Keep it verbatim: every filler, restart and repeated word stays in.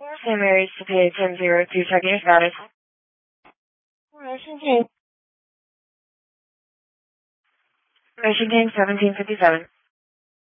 Saint Mary's to pay ten zero two, checking your status. Motion King. Motion King, seventeen fifty-seven.